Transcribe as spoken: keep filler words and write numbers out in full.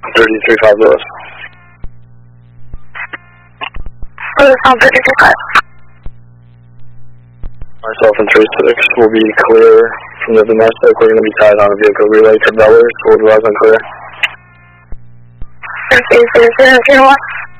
thirty-three five Lewis. Lewis on thirty-three five. Myself and three six will be clear from the domestic. We're going to be tied on a vehicle relay to Bellers. We'll rise on clear. three zero zero zero one.